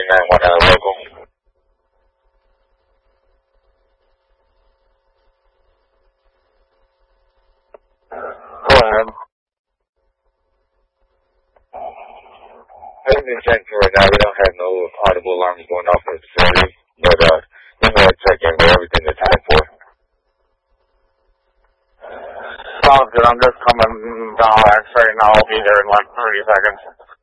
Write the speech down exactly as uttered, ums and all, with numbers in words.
nine one nine local. Go ahead. Everything's checking right now. We don't have no audible alarms going off in the facility, but uh, you know, check in with everything that's time for. Sounds good. I'm just coming down. Actually, now I'll be there in like thirty seconds.